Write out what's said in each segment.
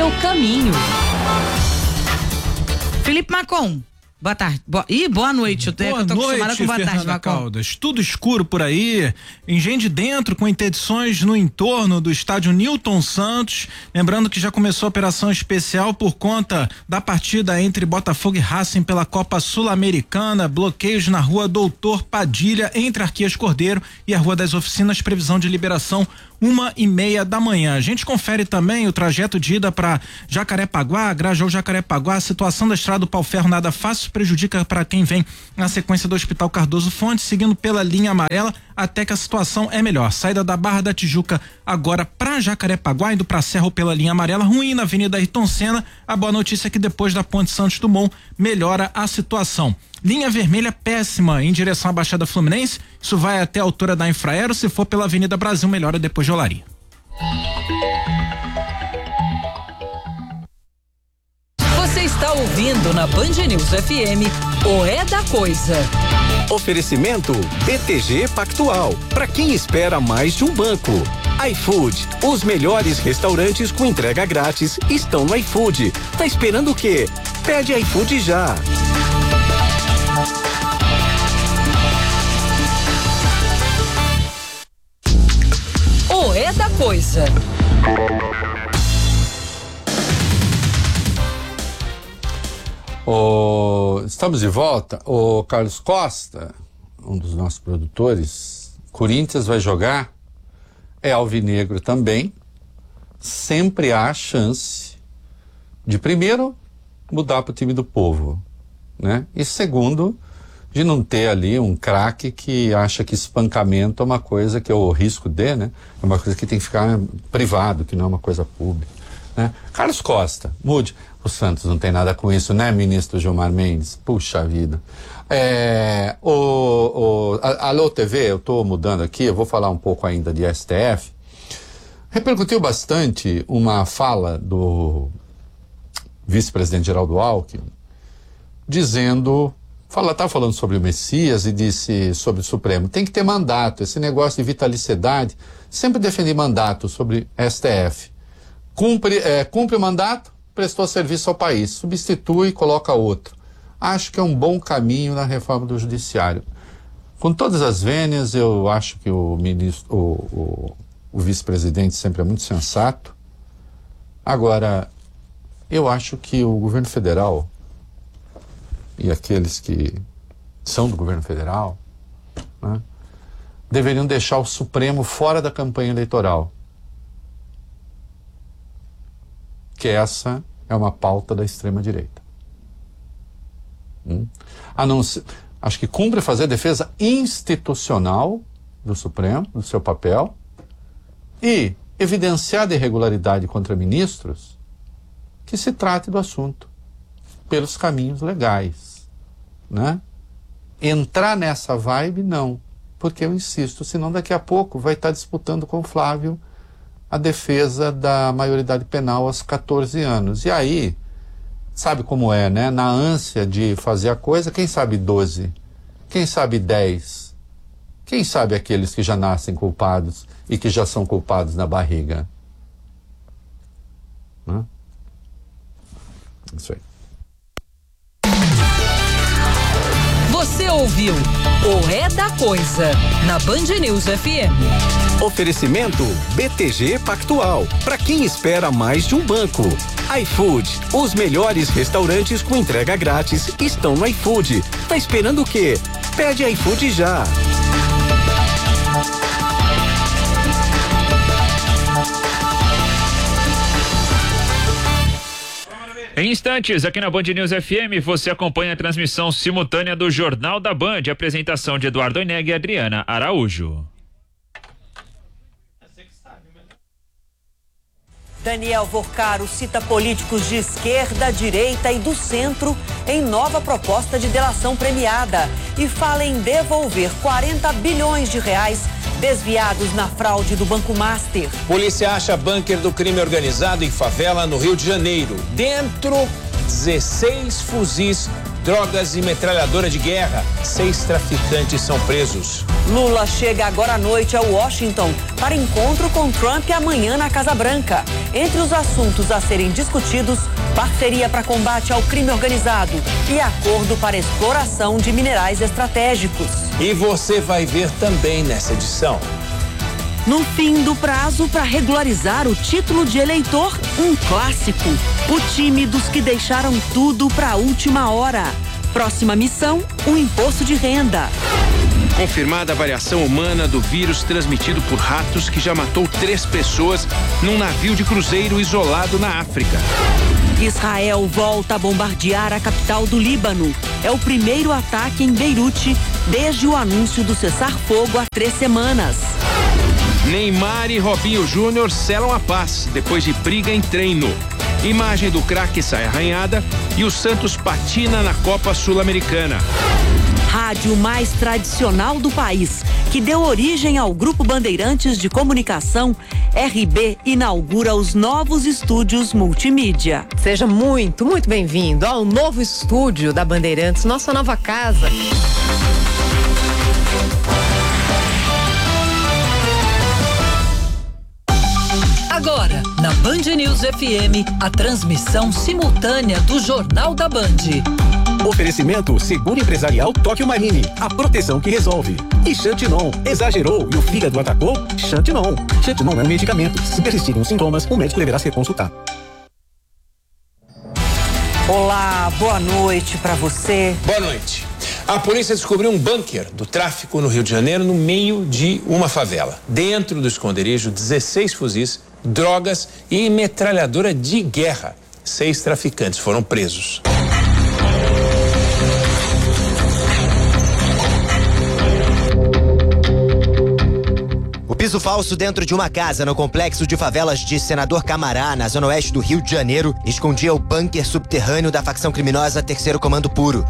seu caminho. Felipe Macon. Boa tarde. Boa noite. Eu tô acostumada com boa tarde, Macon. Caldas. Tudo escuro por aí. Engenho de dentro com interdições no entorno do estádio Newton Santos. Lembrando que já começou a operação especial por conta da partida entre Botafogo e Racing pela Copa Sul-Americana. Bloqueios na rua Doutor Padilha, entre Arquias Cordeiro e a Rua das Oficinas. Previsão de liberação 1:30 da manhã. A gente confere também o trajeto de ida para Jacarepaguá, Grajaú, Jacarepaguá. A situação da estrada do Pau-Ferro nada fácil, prejudica para quem vem na sequência do Hospital Cardoso Fontes, seguindo pela linha amarela até que a situação é melhor. Saída da Barra da Tijuca agora para Jacarepaguá, indo para Serra ou pela linha amarela, ruim na Avenida Ayrton Senna. A boa notícia é que depois da Ponte Santos Dumont melhora a situação. Linha vermelha péssima em direção à Baixada Fluminense, isso vai até a altura da Infraero. Se for pela Avenida Brasil, melhora depois de Olaria. Você está ouvindo na Band News FM o É da Coisa. Oferecimento BTG Pactual, para quem espera mais de um banco. iFood, os melhores restaurantes com entrega grátis estão no iFood. Tá esperando o quê? Pede iFood já. O É da Coisa. Estamos de volta. O Carlos Costa, um dos nossos produtores, Corinthians vai jogar, é alvinegro também, sempre há chance de, primeiro, mudar para o time do povo, né? E segundo, de não ter ali um craque que acha que espancamento é uma coisa que é o risco de, né? É uma coisa que tem que ficar privado, que não é uma coisa pública, né? Carlos Costa, mude. O Santos não tem nada com isso, né, ministro Gilmar Mendes? Puxa vida. Alô TV, eu tô mudando aqui, eu vou falar um pouco ainda de STF. Repercutiu bastante uma fala do vice-presidente Geraldo Alckmin, estava falando sobre o Messias e disse sobre o Supremo, tem que ter mandato, esse negócio de vitaliciedade, sempre defendi mandato sobre STF. Cumpre o mandato, prestou serviço ao país, substitui e coloca outro. Acho que é um bom caminho na reforma do judiciário. Com todas as vênias, eu acho que o vice-presidente sempre é muito sensato. Agora, eu acho que o governo federal e aqueles que são do governo federal, né, deveriam deixar o Supremo fora da campanha eleitoral. Que essa é uma pauta da extrema-direita. Acho que cumpre fazer a defesa institucional do Supremo, do seu papel, e evidenciar de irregularidade contra ministros que se trate do assunto pelos caminhos legais, né? Entrar nessa vibe, não, porque eu insisto, senão daqui a pouco vai estar disputando com o Flávio a defesa da maioridade penal aos 14 anos. E aí, sabe como é, né? Na ânsia de fazer a coisa, quem sabe 12, quem sabe 10, quem sabe aqueles que já nascem culpados e que já são culpados na barriga. Né? Isso aí. Você ouviu o É da Coisa na Band News FM. Oferecimento BTG Pactual, para quem espera mais de um banco. iFood, os melhores restaurantes com entrega grátis estão no iFood. Tá esperando o quê? Pede iFood já. Em instantes, aqui na Band News FM, você acompanha a transmissão simultânea do Jornal da Band, apresentação de Eduardo Oineg e Adriana Araújo. Daniel Vorcaro cita políticos de esquerda, direita e do centro em nova proposta de delação premiada e fala em devolver 40 bilhões de reais desviados na fraude do Banco Master. Polícia acha bunker do crime organizado em favela no Rio de Janeiro. Dentro, 16 fuzis drogas e metralhadora de guerra. 6 traficantes são presos. Lula chega agora à noite a Washington para encontro com Trump amanhã na Casa Branca. Entre os assuntos a serem discutidos, parceria para combate ao crime organizado e acordo para exploração de minerais estratégicos. E você vai ver também nessa edição. No fim do prazo para regularizar o título de eleitor, um clássico. O time dos que deixaram tudo para a última hora. Próxima missão, o imposto de renda. Confirmada a variação humana do vírus transmitido por ratos que já matou 3 pessoas num navio de cruzeiro isolado na África. Israel volta a bombardear a capital do Líbano. É o primeiro ataque em Beirute desde o anúncio do cessar-fogo há 3 semanas. Neymar e Robinho Júnior selam a paz depois de briga em treino. Imagem do craque sai arranhada e o Santos patina na Copa Sul-Americana. Rádio mais tradicional do país, que deu origem ao Grupo Bandeirantes de Comunicação, RB inaugura os novos estúdios multimídia. Seja muito, muito bem-vindo ao novo estúdio da Bandeirantes, nossa nova casa. Agora, na Band News FM, a transmissão simultânea do Jornal da Band. Oferecimento Seguro Empresarial Tóquio Marine, a proteção que resolve. E Xantinon, exagerou e o fígado atacou? Xantinon. Xantinon é um medicamento. Se persistirem os sintomas, o médico deverá ser consultado. Olá, boa noite para você. Boa noite. A polícia descobriu um bunker do tráfico no Rio de Janeiro no meio de uma favela. Dentro do esconderijo, 16 fuzis, drogas e metralhadora de guerra. 6 traficantes foram presos. O piso falso dentro de uma casa no complexo de favelas de Senador Camará, na zona oeste do Rio de Janeiro, escondia o bunker subterrâneo da facção criminosa Terceiro Comando Puro.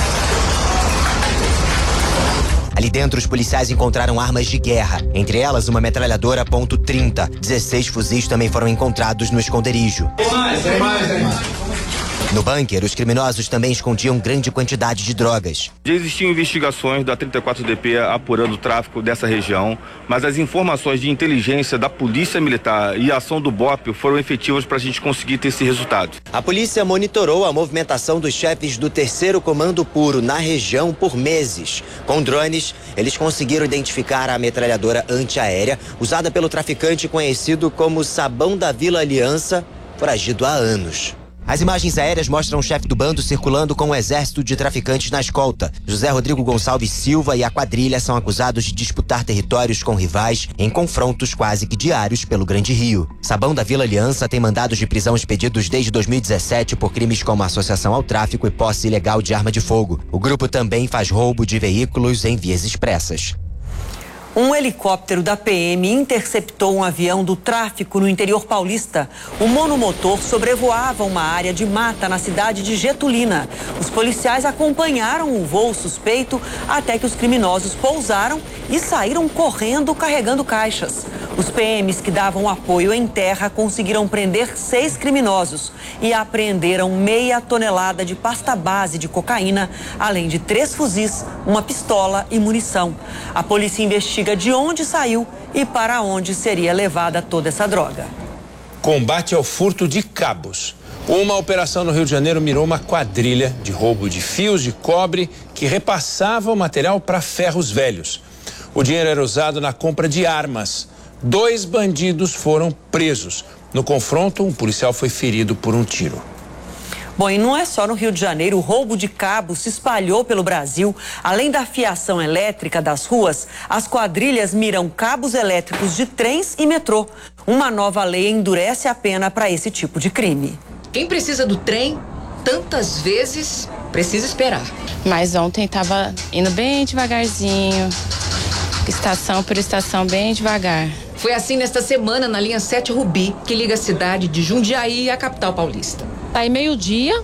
Ali dentro, os policiais encontraram armas de guerra, entre elas uma metralhadora .30. 16 fuzis também foram encontrados no esconderijo. Tem mais. No bunker, os criminosos também escondiam grande quantidade de drogas. Já existiam investigações da 34DP apurando o tráfico dessa região, mas as informações de inteligência da Polícia Militar e a ação do BOP foram efetivas para a gente conseguir ter esse resultado. A polícia monitorou a movimentação dos chefes do Terceiro Comando Puro na região por meses. Com drones, eles conseguiram identificar a metralhadora antiaérea usada pelo traficante conhecido como Sabão da Vila Aliança, foragido há anos. As imagens aéreas mostram o chefe do bando circulando com um exército de traficantes na escolta. José Rodrigo Gonçalves Silva e a quadrilha são acusados de disputar territórios com rivais em confrontos quase que diários pelo Grande Rio. Sabão da Vila Aliança tem mandados de prisão expedidos desde 2017 por crimes como associação ao tráfico e posse ilegal de arma de fogo. O grupo também faz roubo de veículos em vias expressas. Um helicóptero da PM interceptou um avião do tráfico no interior paulista. O monomotor sobrevoava uma área de mata na cidade de Getulina. Os policiais acompanharam o voo suspeito até que os criminosos pousaram e saíram correndo carregando caixas. Os PMs que davam apoio em terra conseguiram prender 6 criminosos e apreenderam meia tonelada de pasta base de cocaína, além de 3 fuzis, uma pistola e munição. A polícia investiga de onde saiu e para onde seria levada toda essa droga. Combate ao furto de cabos. Uma operação no Rio de Janeiro mirou uma quadrilha de roubo de fios de cobre que repassava o material para ferros velhos. O dinheiro era usado na compra de armas. 2 bandidos foram presos. No confronto, um policial foi ferido por um tiro. Bom, e não é só no Rio de Janeiro, o roubo de cabos se espalhou pelo Brasil. Além da fiação elétrica das ruas, as quadrilhas miram cabos elétricos de trens e metrô. Uma nova lei endurece a pena para esse tipo de crime. Quem precisa do trem, tantas vezes, precisa esperar. Mas ontem estava indo bem devagarzinho, estação por estação, bem devagar. Foi assim nesta semana na linha 7 Rubi, que liga a cidade de Jundiaí à capital paulista. Aí meio-dia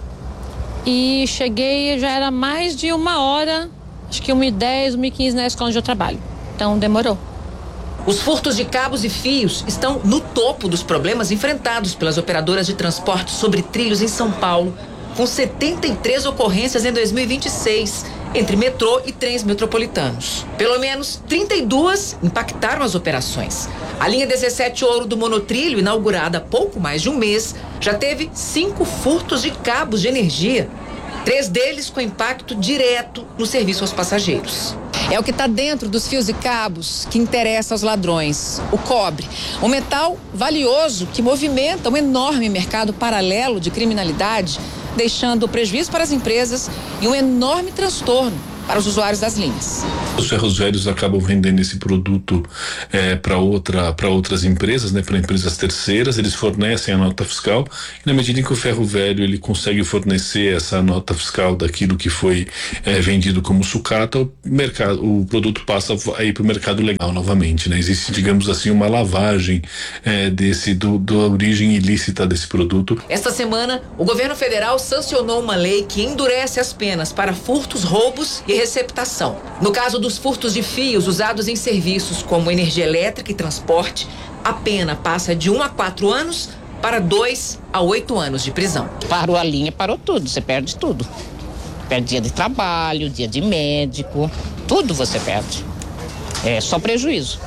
e cheguei, já era mais de 1 hora, acho que 1h10, 1h15 na escola onde eu trabalho. Então demorou. Os furtos de cabos e fios estão no topo dos problemas enfrentados pelas operadoras de transporte sobre trilhos em São Paulo. com 73 ocorrências em 2026, entre metrô e trens metropolitanos. Pelo menos 32 impactaram as operações. A linha 17 Ouro do Monotrilho, inaugurada há pouco mais de um mês, já teve 5 furtos de cabos de energia. 3 deles com impacto direto no serviço aos passageiros. É o que está dentro dos fios e cabos que interessa aos ladrões, o cobre. Um metal valioso que movimenta um enorme mercado paralelo de criminalidade, deixando prejuízo para as empresas e um enorme transtorno para os usuários das linhas. Os ferros velhos acabam vendendo esse produto para outras empresas, né, para empresas terceiras. Eles fornecem a nota fiscal e na medida em que o ferro velho ele consegue fornecer essa nota fiscal daquilo que foi vendido como sucata, o produto passa aí para o mercado legal novamente, né? Existe, digamos assim, uma lavagem da origem ilícita desse produto. Esta semana, o governo federal sancionou uma lei que endurece as penas para furtos, roubos e receptação. No caso dos furtos de fios usados em serviços como energia elétrica e transporte, a pena passa de 1 a 4 anos para 2 a 8 anos de prisão. Parou a linha, parou tudo, você perde tudo. Perde dia de trabalho, dia de médico, tudo você perde. É só prejuízo.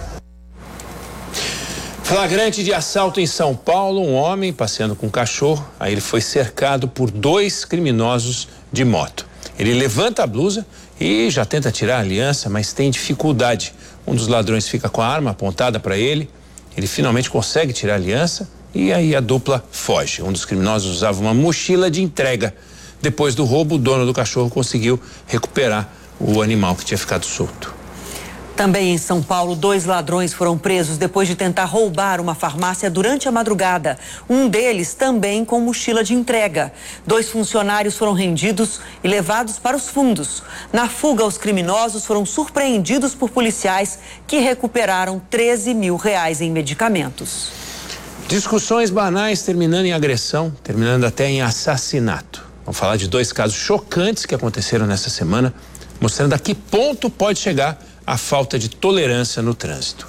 Flagrante de assalto em São Paulo, um homem passeando com um cachorro, aí ele foi cercado por 2 criminosos de moto. Ele levanta a blusa e já tenta tirar a aliança, mas tem dificuldade. Um dos ladrões fica com a arma apontada para ele, ele finalmente consegue tirar a aliança e aí a dupla foge. Um dos criminosos usava uma mochila de entrega. Depois do roubo, o dono do cachorro conseguiu recuperar o animal que tinha ficado solto. Também em São Paulo, 2 ladrões foram presos depois de tentar roubar uma farmácia durante a madrugada. Um deles também com mochila de entrega. 2 funcionários foram rendidos e levados para os fundos. Na fuga, os criminosos foram surpreendidos por policiais que recuperaram R$13 mil em medicamentos. Discussões banais terminando em agressão, terminando até em assassinato. Vamos falar de 2 casos chocantes que aconteceram nessa semana, mostrando a que ponto pode chegar a falta de tolerância no trânsito.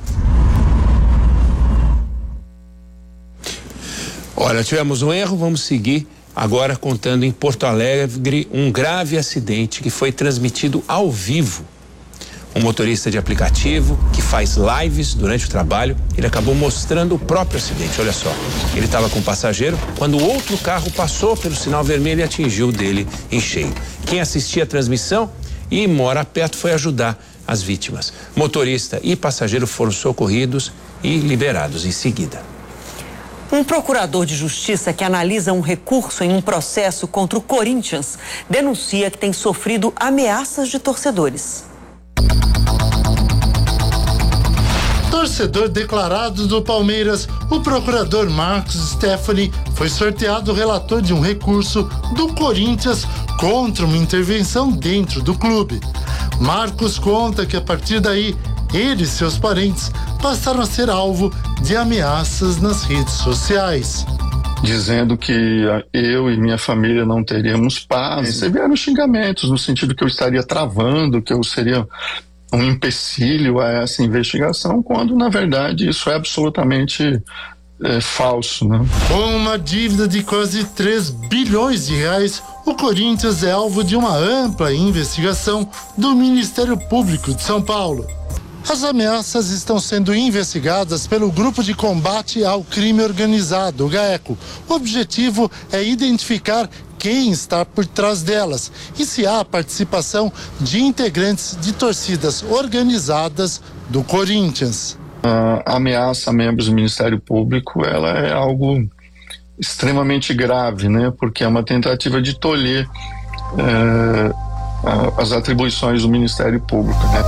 Olha, tivemos um erro, vamos seguir agora contando em Porto Alegre um grave acidente que foi transmitido ao vivo. Um motorista de aplicativo que faz lives durante o trabalho, ele acabou mostrando o próprio acidente. Olha só, ele estava com um passageiro quando outro carro passou pelo sinal vermelho e atingiu o dele em cheio. Quem assistia a transmissão e mora perto foi ajudar as vítimas. Motorista e passageiro foram socorridos e liberados em seguida. Um procurador de justiça que analisa um recurso em um processo contra o Corinthians denuncia que tem sofrido ameaças de torcedores. Torcedor declarado do Palmeiras, o procurador Marcos Stefani foi sorteado relator de um recurso do Corinthians contra uma intervenção dentro do clube. Marcos conta que a partir daí, ele e seus parentes passaram a ser alvo de ameaças nas redes sociais. Dizendo que eu e minha família não teríamos paz. Receberam xingamentos no sentido que eu estaria travando, que eu seria um empecilho a essa investigação, quando na verdade isso é absolutamente falso, né? Com uma dívida de quase R$3 bilhões, o Corinthians é alvo de uma ampla investigação do Ministério Público de São Paulo. As ameaças estão sendo investigadas pelo Grupo de Combate ao Crime Organizado, o GAECO. O objetivo é identificar quem está por trás delas e se há participação de integrantes de torcidas organizadas do Corinthians. A ameaça a membros do Ministério Público, ela é algo extremamente grave, né? Porque é uma tentativa de tolher as atribuições do Ministério Público, né?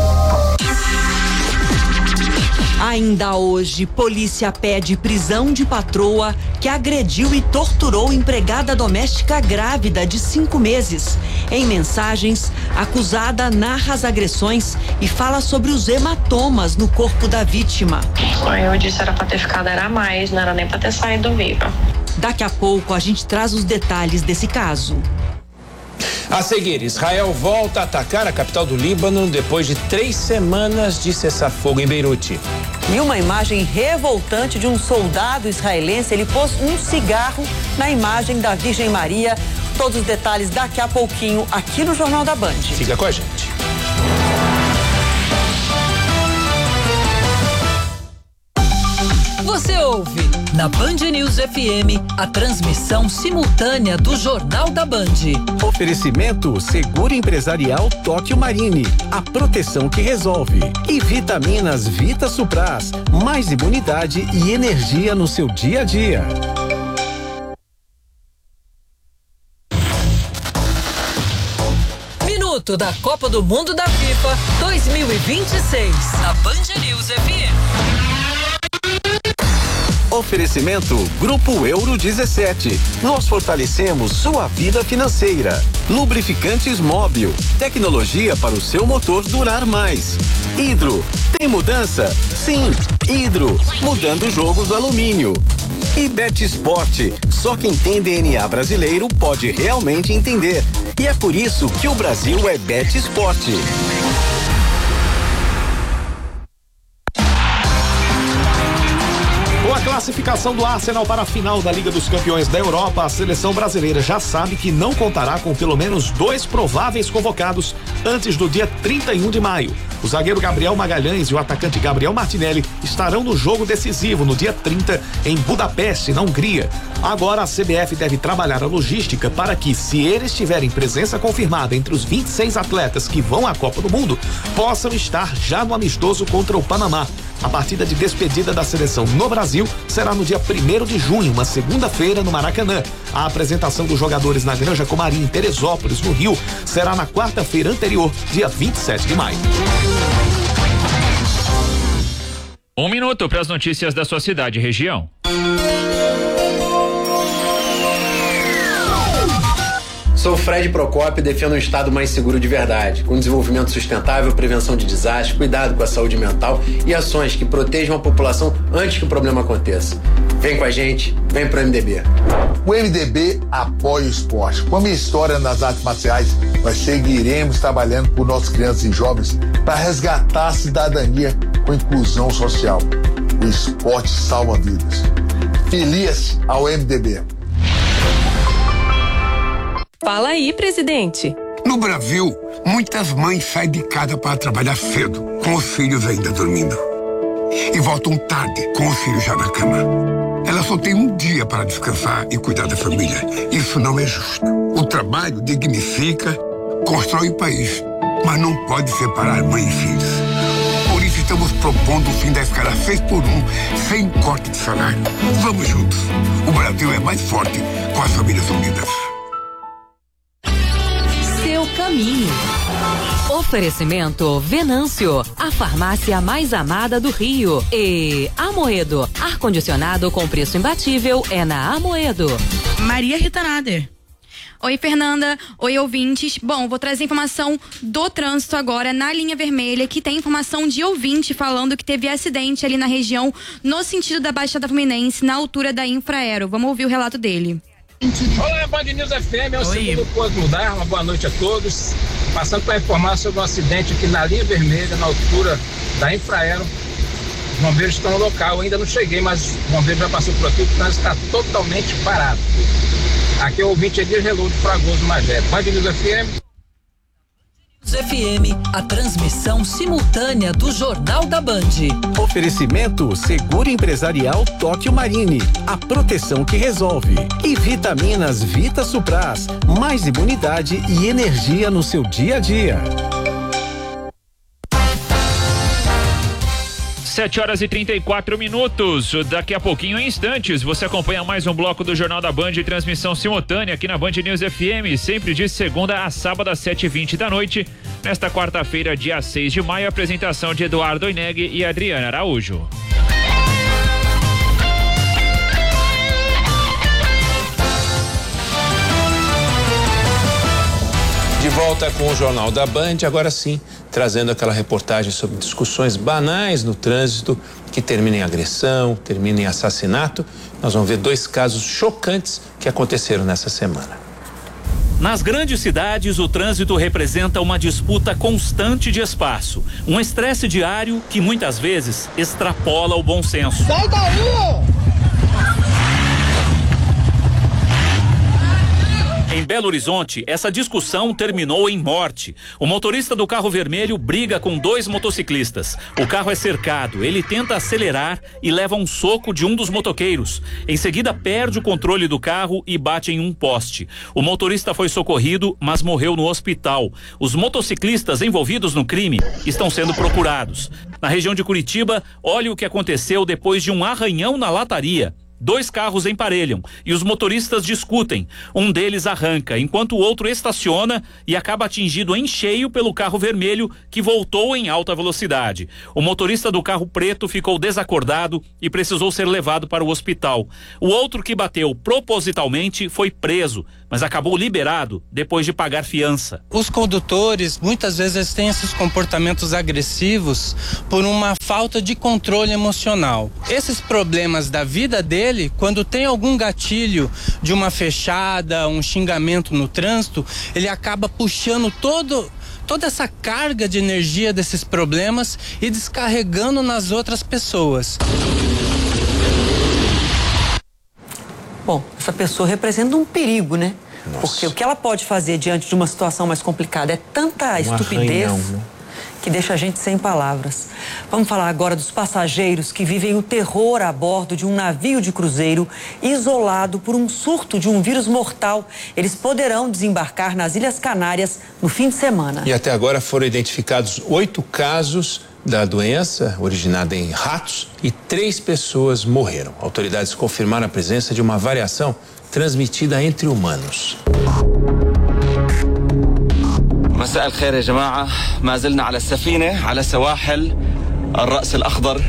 Ainda hoje, polícia pede prisão de patroa que agrediu e torturou empregada doméstica grávida de 5 meses. Em mensagens, a acusada narra as agressões e fala sobre os hematomas no corpo da vítima. Eu disse era pra ter ficado, era mais, não era nem pra ter saído viva. Daqui a pouco a gente traz os detalhes desse caso. A seguir, Israel volta a atacar a capital do Líbano depois de 3 semanas de cessar fogo em Beirute. E uma imagem revoltante de um soldado israelense, ele pôs um cigarro na imagem da Virgem Maria. Todos os detalhes daqui a pouquinho aqui no Jornal da Band. Fica com a gente. Você ouve na Band News FM a transmissão simultânea do Jornal da Band. Oferecimento Seguro Empresarial Tóquio Marine, a proteção que resolve. E Vitaminas Vita Supras, mais imunidade e energia no seu dia a dia. Minuto da Copa do Mundo da FIFA 2026 na Band News FM. Oferecimento Grupo Euro 17. Nós fortalecemos sua vida financeira. Lubrificantes Móbil. Tecnologia para o seu motor durar mais. Hidro. Tem mudança? Sim. Hidro. Mudando o jogo do alumínio. E Bet Sport. Só quem tem DNA brasileiro pode realmente entender. E é por isso que o Brasil é Bet Sport. Com a classificação do Arsenal para a final da Liga dos Campeões da Europa, a seleção brasileira já sabe que não contará com pelo menos 2 prováveis convocados antes do dia 31 de maio. O zagueiro Gabriel Magalhães e o atacante Gabriel Martinelli estarão no jogo decisivo no dia 30 em Budapeste, na Hungria. Agora a CBF deve trabalhar a logística para que, se eles tiverem presença confirmada entre os 26 atletas que vão à Copa do Mundo, possam estar já no amistoso contra o Panamá. A partida de despedida da seleção no Brasil será no dia 1º de junho, uma segunda-feira, no Maracanã. A apresentação dos jogadores na Granja Comarim, em Teresópolis, no Rio, será na quarta-feira anterior, dia 27 de maio. 1 minuto para as notícias da sua cidade e região. Sou Fred Procópio e defendo um estado mais seguro de verdade, com desenvolvimento sustentável, prevenção de desastres, cuidado com a saúde mental e ações que protejam a população antes que o problema aconteça. Vem com a gente, vem pro MDB. O MDB apoia o esporte. Com a minha história nas artes marciais, nós seguiremos trabalhando por nossas crianças e jovens para resgatar a cidadania com inclusão social. O esporte salva vidas. Filia-se ao MDB. Fala aí, presidente. No Brasil, muitas mães saem de casa para trabalhar cedo, com os filhos ainda dormindo. E voltam tarde, com os filhos já na cama. Elas só têm um dia para descansar e cuidar da família. Isso não é justo. O trabalho dignifica, constrói o país, mas não pode separar mãe e filhos. Por isso estamos propondo o fim da escala 6x1, sem corte de salário. Vamos juntos. O Brasil é mais forte com as famílias unidas. Caminho. Oferecimento Venâncio, a farmácia mais amada do Rio. E Amoedo, ar-condicionado com preço imbatível é na Amoedo. Maria Rita Nader. Oi, Fernanda. Oi, ouvintes. Bom, vou trazer informação do trânsito agora na linha vermelha, que tem informação de ouvinte falando que teve acidente ali na região, no sentido da Baixada Fluminense, na altura da Infraero. Vamos ouvir o relato dele. Olá, Band News FM, é o segundo Posto Mudar, uma boa noite a todos. Passando para informar sobre um acidente aqui na linha vermelha, na altura da Infraero. Os bombeiros estão no local, eu ainda não cheguei, mas o bombeiro já passou por aqui, o trânsito está totalmente parado. Aqui é o ouvinte Elias Relouro de Fragoso, Magé. Band News FM. FM, a transmissão simultânea do Jornal da Band. Oferecimento Seguro Empresarial Tóquio Marine, a proteção que resolve. E Vitaminas Vita Supras, mais imunidade e energia no seu dia a dia. 7h34. Daqui a pouquinho, em instantes, você acompanha mais um bloco do Jornal da Band, transmissão simultânea aqui na Band News FM, sempre de segunda a sábado às 7h20 da noite. Nesta quarta-feira, dia 6 de maio, apresentação de Eduardo Oineg e Adriana Araújo. De volta com o Jornal da Band, agora sim, trazendo aquela reportagem sobre discussões banais no trânsito que terminam em agressão, terminam em assassinato. Nós vamos ver 2 casos chocantes que aconteceram nessa semana. Nas grandes cidades, o trânsito representa uma disputa constante de espaço, um estresse diário que muitas vezes extrapola o bom senso. Sai daí! Em Belo Horizonte, essa discussão terminou em morte. O motorista do carro vermelho briga com 2 motociclistas. O carro é cercado, ele tenta acelerar e leva um soco de um dos motoqueiros. Em seguida, perde o controle do carro e bate em um poste. O motorista foi socorrido, mas morreu no hospital. Os motociclistas envolvidos no crime estão sendo procurados. Na região de Curitiba, olha o que aconteceu depois de um arranhão na lataria. 2 carros emparelham e os motoristas discutem. Um deles arranca, enquanto o outro estaciona e acaba atingido em cheio pelo carro vermelho que voltou em alta velocidade. O motorista do carro preto ficou desacordado e precisou ser levado para o hospital. O outro que bateu propositalmente foi preso, mas acabou liberado depois de pagar fiança. Os condutores, muitas vezes, eles têm esses comportamentos agressivos por uma falta de controle emocional. Esses problemas da vida dele, quando tem algum gatilho de uma fechada, um xingamento no trânsito, ele acaba puxando toda essa carga de energia desses problemas e descarregando nas outras pessoas. Bom, essa pessoa representa um perigo, né? Nossa. Porque o que ela pode fazer diante de uma situação mais complicada é tanta estupidez que deixa a gente sem palavras. Vamos falar agora dos passageiros que vivem o terror a bordo de um navio de cruzeiro isolado por um surto de um vírus mortal. Eles poderão desembarcar nas Ilhas Canárias no fim de semana. E até agora foram identificados 8 casos da doença originada em ratos e 3 pessoas morreram. Autoridades confirmaram a presença de uma variação transmitida entre humanos. مساء الخير يا جماعة ما زلنا على السفينة على سواحل الرأس الأخضر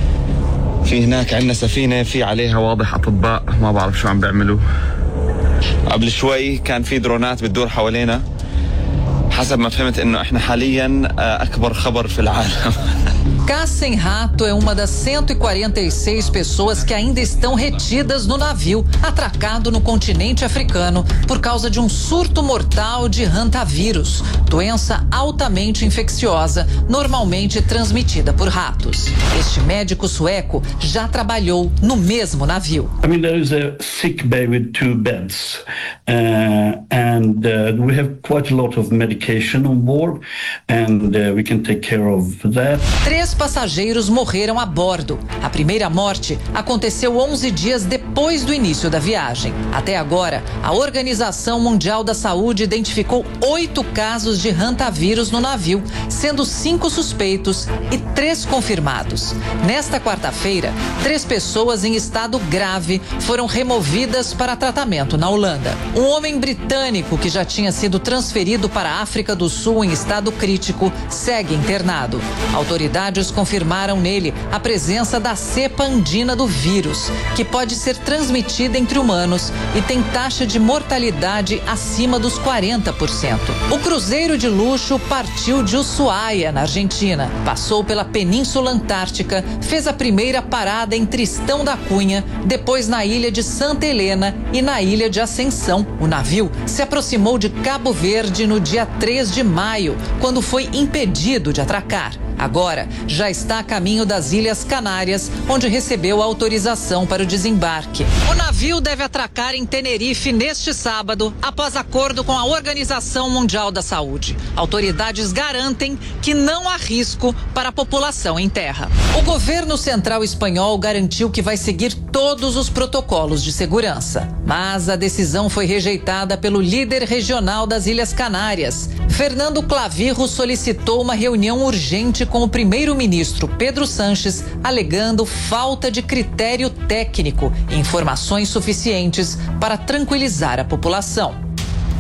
في هناك عندنا سفينة في عليها واضح أطباء ما بعرف شو عم بيعملوا قبل شوي كان في درونات بتدور حوالينا حسب ما فهمت إنه إحنا حاليا أكبر خبر في العالم. Caça em Rato é uma das 146 pessoas que ainda estão retidas no navio, atracado no continente africano por causa de um surto mortal de hantavírus, doença altamente infecciosa, normalmente transmitida por ratos. Este médico sueco já trabalhou no mesmo navio. I mean, there is a sick bay with 2 beds, and we have quite a lot of medication on board, and we can take care of that. 3 passageiros morreram a bordo. A primeira morte aconteceu 11 dias depois do início da viagem. Até agora, a Organização Mundial da Saúde identificou 8 casos de hantavírus no navio, sendo 5 suspeitos e 3 confirmados. Nesta quarta-feira, 3 pessoas em estado grave foram removidas para tratamento na Holanda. Um homem britânico que já tinha sido transferido para a África do Sul em estado crítico segue internado. Autoridades confirmaram nele a presença da cepa andina do vírus, que pode ser transmitida entre humanos e tem taxa de mortalidade acima dos 40%. O cruzeiro de luxo partiu de Ushuaia, na Argentina, passou pela Península Antártica, fez a primeira parada em Tristão da Cunha, depois na ilha de Santa Helena e na ilha de Ascensão. O navio se aproximou de Cabo Verde no dia 3 de maio, quando foi impedido de atracar. Agora, já está a caminho das Ilhas Canárias, onde recebeu a autorização para o desembarque. O navio deve atracar em Tenerife neste sábado, após acordo com a Organização Mundial da Saúde. Autoridades garantem que não há risco para a população em terra. O governo central espanhol garantiu que vai seguir todos os protocolos de segurança, mas a decisão foi rejeitada pelo líder regional das Ilhas Canárias. Fernando Clavijo solicitou uma reunião urgente com o primeiro-ministro Pedro Sánchez, alegando falta de critério técnico e informações suficientes para tranquilizar a população.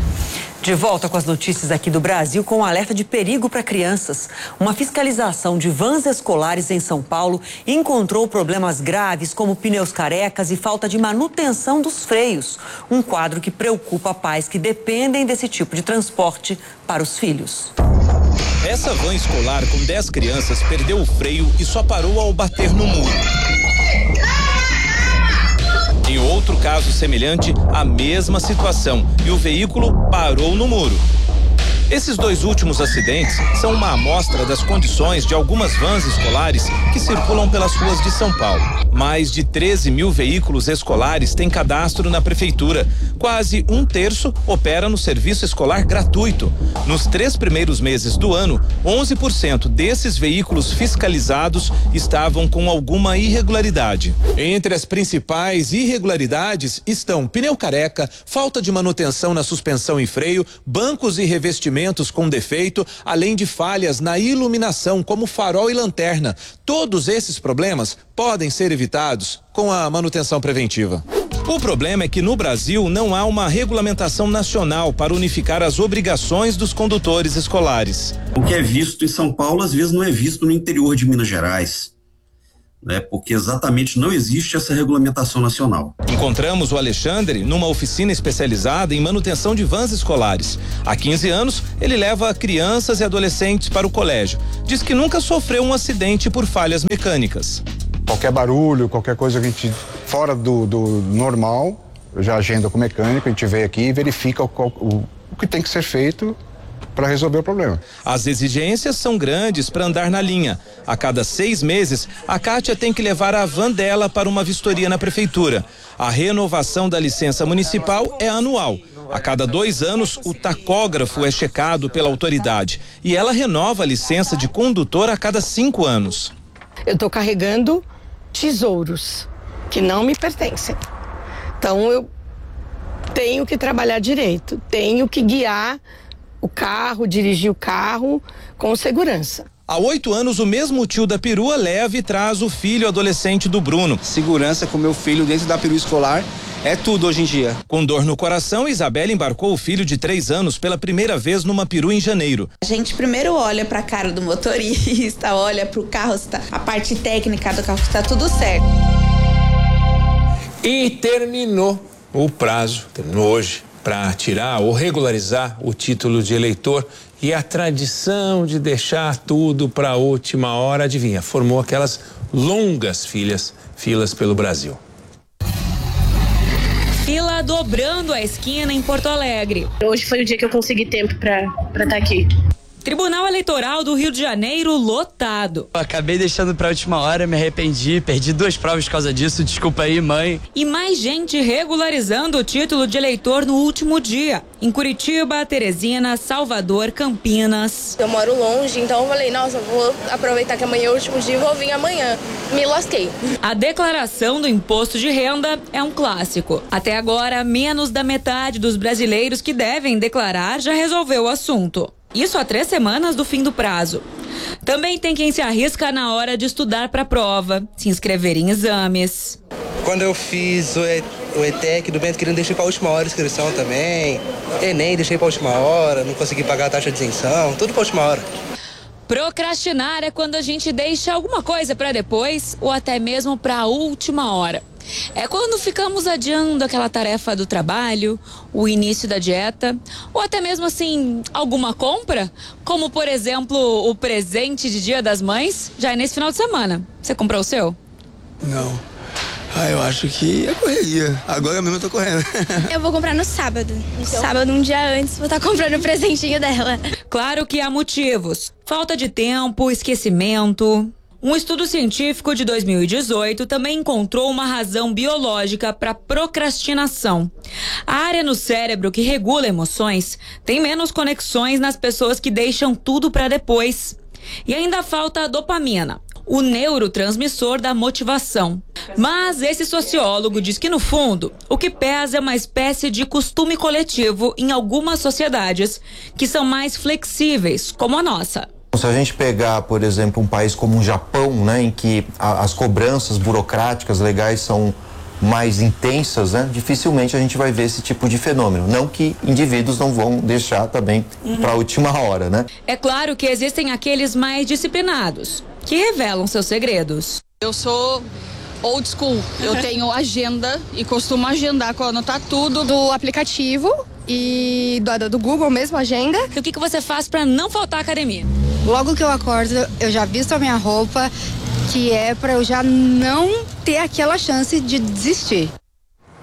De volta com as notícias aqui do Brasil, com um alerta de perigo para crianças. Uma fiscalização de vans escolares em São Paulo encontrou problemas graves como pneus carecas e falta de manutenção dos freios. Um quadro que preocupa pais que dependem desse tipo de transporte para os filhos. Essa van escolar com 10 crianças perdeu o freio e só parou ao bater no muro. Em Em outro caso semelhante, a mesma situação e o veículo parou no muro. Esses dois últimos acidentes são uma amostra das condições de algumas vans escolares que circulam pelas ruas de São Paulo. Mais de 13 mil veículos escolares têm cadastro na prefeitura. Quase 1/3 opera no serviço escolar gratuito. Nos 3 primeiros meses do ano, 11% desses veículos fiscalizados estavam com alguma irregularidade. Entre as principais irregularidades estão pneu careca, falta de manutenção na suspensão e freio, bancos e revestimentos com defeito, além de falhas na iluminação, como farol e lanterna. Todos esses problemas podem ser evitados com a manutenção preventiva. O problema é que no Brasil não há uma regulamentação nacional para unificar as obrigações dos condutores escolares. O que é visto em São Paulo, às vezes não é visto no interior de Minas Gerais, né? Porque exatamente não existe essa regulamentação nacional. Encontramos o Alexandre numa oficina especializada em manutenção de vans escolares. Há 15 anos, ele leva crianças e adolescentes para o colégio. Diz que nunca sofreu um acidente por falhas mecânicas. Qualquer barulho, qualquer coisa que a gente fora do normal, eu já agendo com o mecânico, a gente vem aqui e verifica o que tem que ser feito para resolver o problema. As exigências são grandes para andar na linha. A cada 6 meses, a Kátia tem que levar a van dela para uma vistoria na prefeitura. A renovação da licença municipal é anual. A cada 2 anos, o tacógrafo é checado pela autoridade. E ela renova a licença de condutor a cada 5 anos. Eu estou carregando tesouros que não me pertencem. Então eu tenho que trabalhar direito, tenho que guiar o carro, dirigir o carro com segurança. Há 8 anos, o mesmo tio da perua leva e traz o filho adolescente do Bruno. Segurança com meu filho dentro da perua escolar é tudo hoje em dia. Com dor no coração, Isabela embarcou o filho de 3 anos pela primeira vez numa perua em janeiro. A gente primeiro olha para a cara do motorista, olha para o carro, se tá, a parte técnica do carro está tudo certo. E terminou o prazo, terminou hoje, para tirar ou regularizar o título de eleitor. E a tradição de deixar tudo para a última hora, adivinha, formou aquelas longas filas pelo Brasil. Fila dobrando a esquina em Porto Alegre. Hoje foi o dia que eu consegui tempo para estar aqui. Tribunal Eleitoral do Rio de Janeiro lotado. Acabei deixando pra última hora, me arrependi, perdi 2 provas por causa disso, desculpa aí, mãe. E mais gente regularizando o título de eleitor no último dia. Em Curitiba, Teresina, Salvador, Campinas. Eu moro longe, então eu falei, nossa, vou aproveitar que amanhã é o último dia e vou vir amanhã. Me lasquei. A declaração do imposto de renda é um clássico. Até agora, menos da metade dos brasileiros que devem declarar já resolveu o assunto. Isso há 3 semanas do fim do prazo. Também tem quem se arrisca na hora de estudar para a prova, se inscrever em exames. Quando eu fiz o ETEC do Bento Quirino, deixei para a última hora a inscrição também. Enem, deixei para a última hora, não consegui pagar a taxa de isenção, tudo para a última hora. Procrastinar é quando a gente deixa alguma coisa para depois ou até mesmo para a última hora. É quando ficamos adiando aquela tarefa do trabalho, o início da dieta, ou até mesmo assim, alguma compra, como por exemplo, o presente de Dia das Mães, já é nesse final de semana. Você comprou o seu? Não. Eu acho que é correria. Agora mesmo eu tô correndo. Eu vou comprar no sábado. Sábado, um dia antes, vou estar comprando o presentinho dela. Claro que há motivos. Falta de tempo, esquecimento. Um estudo científico de 2018 também encontrou uma razão biológica para procrastinação. A área no cérebro que regula emoções tem menos conexões nas pessoas que deixam tudo para depois. E ainda falta a dopamina, o neurotransmissor da motivação. Mas esse sociólogo diz que, no fundo, o que pesa é uma espécie de costume coletivo em algumas sociedades que são mais flexíveis, como a nossa. Se a gente pegar, por exemplo, um país como o Japão, né, em que as cobranças burocráticas legais são mais intensas, né, dificilmente a gente vai ver esse tipo de fenômeno. Não que indivíduos não vão deixar também para a última hora, né? É claro que existem aqueles mais disciplinados, que revelam seus segredos. Eu sou old school, eu tenho agenda e costumo agendar, anotar tudo do aplicativo e do Google mesmo, agenda. E o que você faz para não faltar à academia? Logo que eu acordo, eu já visto a minha roupa, que é para eu já não ter aquela chance de desistir.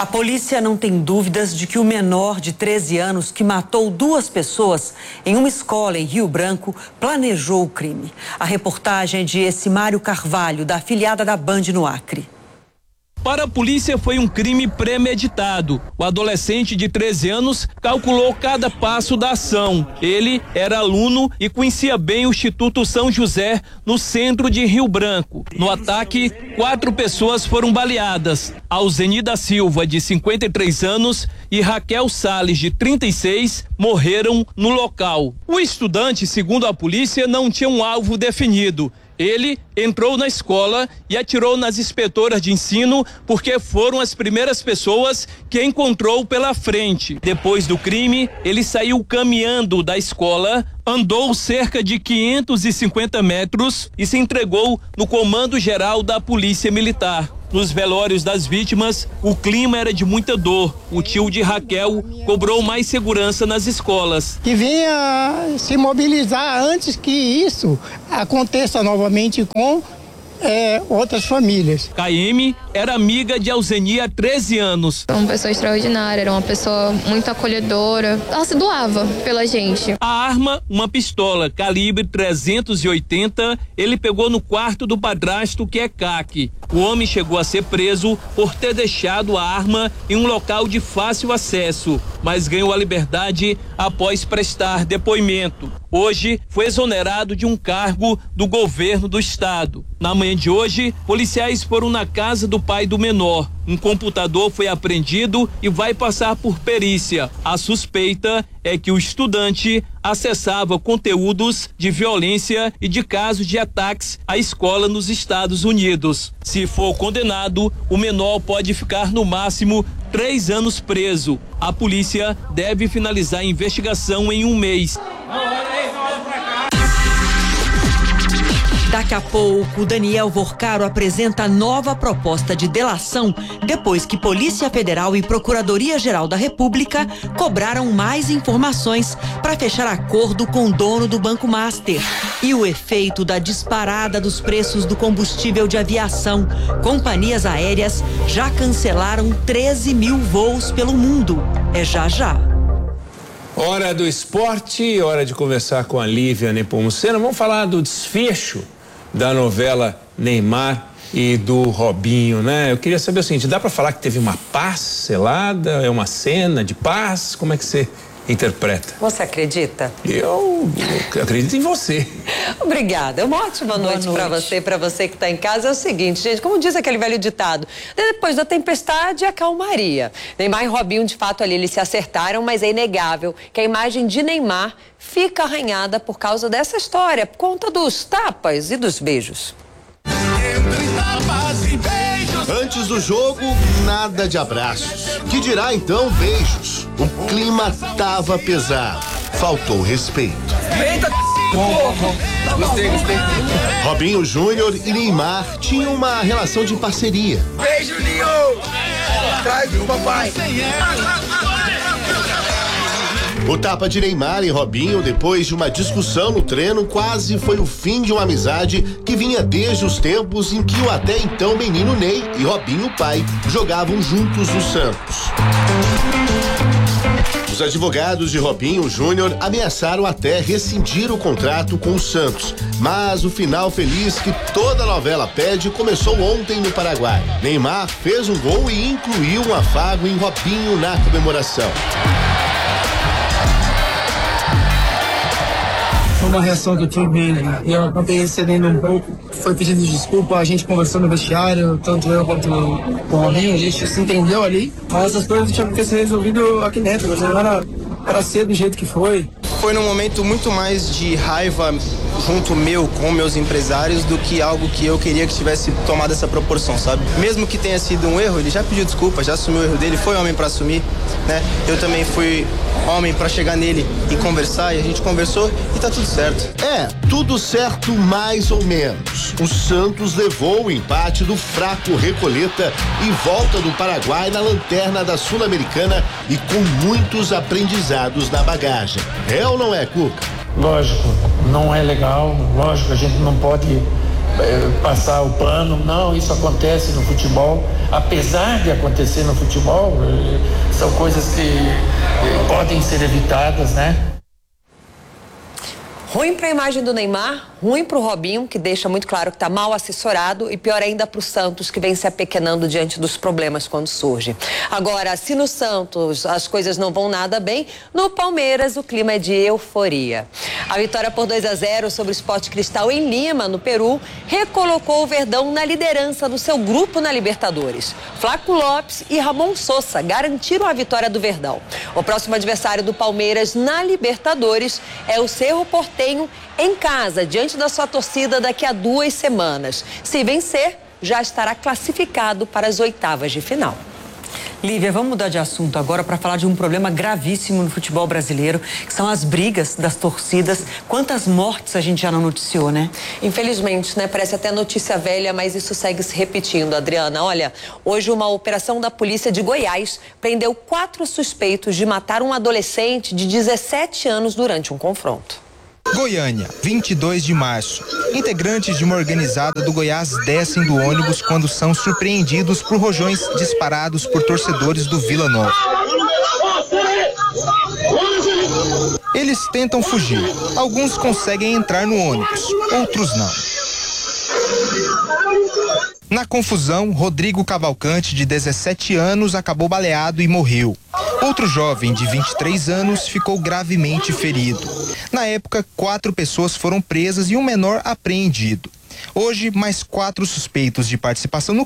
A polícia não tem dúvidas de que o menor de 13 anos que matou 2 pessoas em uma escola em Rio Branco planejou o crime. A reportagem é de Essimário Carvalho, da afiliada da Band no Acre. Para a polícia foi um crime premeditado. O adolescente de 13 anos calculou cada passo da ação. Ele era aluno e conhecia bem o Instituto São José, no centro de Rio Branco. No ataque, 4 pessoas foram baleadas. Alzeni da Silva, de 53 anos, e Raquel Salles, de 36, morreram no local. O estudante, segundo a polícia, não tinha um alvo definido. Ele entrou na escola e atirou nas inspetoras de ensino porque foram as primeiras pessoas que encontrou pela frente. Depois do crime, ele saiu caminhando da escola, andou cerca de 550 metros e se entregou no Comando Geral da Polícia Militar. Nos velórios das vítimas, o clima era de muita dor. O tio de Raquel cobrou mais segurança nas escolas. Que venha se mobilizar antes que isso aconteça novamente com outras famílias. KM era amiga de Alzeni há 13 anos. Uma pessoa extraordinária, era uma pessoa muito acolhedora. Ela se doava pela gente. A arma, uma pistola calibre 380, ele pegou no quarto do padrasto, que é CAC. O homem chegou a ser preso por ter deixado a arma em um local de fácil acesso, mas ganhou a liberdade após prestar depoimento. Hoje foi exonerado de um cargo do governo do estado. Na manhã de hoje, policiais foram na casa do pai do menor. Um computador foi apreendido e vai passar por perícia. A suspeita é que o estudante acessava conteúdos de violência e de casos de ataques à escola nos Estados Unidos. Se for condenado, o menor pode ficar no máximo 3 anos preso. A polícia deve finalizar a investigação em 1 mês. Daqui a pouco, Daniel Vorcaro apresenta nova proposta de delação depois que Polícia Federal e Procuradoria-Geral da República cobraram mais informações para fechar acordo com o dono do Banco Master. E o efeito da disparada dos preços do combustível de aviação. Companhias aéreas já cancelaram 13 mil voos pelo mundo. É já já. Hora do esporte, hora de conversar com a Lívia Nepomuceno. Vamos falar do desfecho da novela Neymar e do Robinho, né? Eu queria saber o seguinte, dá pra falar que teve uma paz selada? É uma cena de paz? Como é que você interpreta? Você acredita? Eu acredito em você. Obrigada. Uma ótima noite para você que está em casa. É o seguinte, gente, como diz aquele velho ditado, depois da tempestade, a calmaria. Neymar e Robinho, de fato, ali eles se acertaram, mas é inegável que a imagem de Neymar fica arranhada por causa dessa história, por conta dos tapas e dos beijos. Antes do jogo, nada de abraços. Que dirá então beijos? O clima tava pesado. Faltou respeito. Eita, gostei. Robinho Júnior e Neymar tinham uma relação de parceria. Beijo, Ninho! Traz o papai! O tapa de Neymar e Robinho, depois de uma discussão no treino, quase foi o fim de uma amizade que vinha desde os tempos em que o até então menino Ney e Robinho pai jogavam juntos no Santos. Os advogados de Robinho Júnior ameaçaram até rescindir o contrato com o Santos, mas o final feliz que toda novela pede começou ontem no Paraguai. Neymar fez um gol e incluiu um afago em Robinho na comemoração. Foi uma reação que eu tive e eu acabei recebendo um pouco. Foi pedindo desculpa, a gente conversou no vestiário, tanto eu quanto o Robinho, a gente se entendeu ali. Mas as coisas tinham que ser resolvidas aqui dentro, mas era ser do jeito que foi. Foi num momento muito mais de raiva junto meu com meus empresários do que algo que eu queria que tivesse tomado essa proporção, sabe? Mesmo que tenha sido um erro, ele já pediu desculpa, já assumiu o erro dele, foi homem pra assumir, né? Eu também fui homem pra chegar nele e conversar, e a gente conversou e tá tudo certo. É, tudo certo mais ou menos. O Santos levou o empate do fraco Recoleta e volta do Paraguai na lanterna da Sul-Americana e com muitos aprendizados na bagagem. É ou não é, Cuca? Lógico, não é legal, lógico, a gente não pode passar o pano, não, isso acontece no futebol, apesar de acontecer no futebol, são coisas que podem ser evitadas, né? Ruim para a imagem do Neymar, ruim para o Robinho, que deixa muito claro que está mal assessorado, e pior ainda para o Santos, que vem se apequenando diante dos problemas quando surge. Agora, se no Santos as coisas não vão nada bem, no Palmeiras o clima é de euforia. A vitória por 2-0 sobre o Sport Cristal em Lima, no Peru, recolocou o Verdão na liderança do seu grupo na Libertadores. Flaco Lopes e Ramon Sosa garantiram a vitória do Verdão. O próximo adversário do Palmeiras na Libertadores é o Cerro Porteño em casa, diante da sua torcida daqui a 2 semanas. Se vencer, já estará classificado para as oitavas de final. Lívia, vamos mudar de assunto agora para falar de um problema gravíssimo no futebol brasileiro, que são as brigas das torcidas. Quantas mortes a gente já não noticiou, né? Infelizmente, né? Parece até notícia velha, mas isso segue se repetindo, Adriana. Olha, hoje uma operação da polícia de Goiás prendeu 4 suspeitos de matar um adolescente de 17 anos durante um confronto. Goiânia, 22 de março. Integrantes de uma organizada do Goiás descem do ônibus quando são surpreendidos por rojões disparados por torcedores do Vila Nova. Eles tentam fugir. Alguns conseguem entrar no ônibus, outros não. Na confusão, Rodrigo Cavalcante, de 17 anos, acabou baleado e morreu. Outro jovem, de 23 anos, ficou gravemente ferido. Na época, 4 pessoas foram presas e um menor apreendido. Hoje, mais 4 suspeitos de participação no